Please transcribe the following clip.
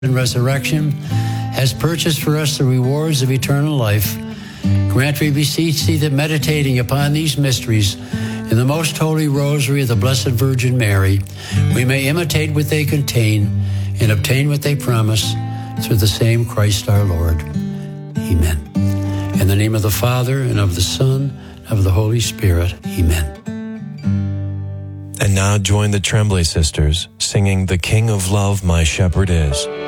and resurrection, has purchased for us the rewards of eternal life, grant, we beseech thee, that meditating upon these mysteries in the most holy rosary of the Blessed Virgin Mary, we may imitate what they contain and obtain what they promise through the same Christ our Lord. Amen. In the name of the Father, and of the Son, and of the Holy Spirit. Amen. And now join the Tremblay sisters singing "The King of Love, My Shepherd Is."